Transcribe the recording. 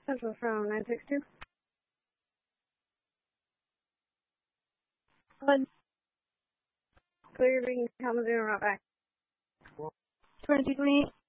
Central from 962. One. Clear, being Kalamazoo, route back. 23.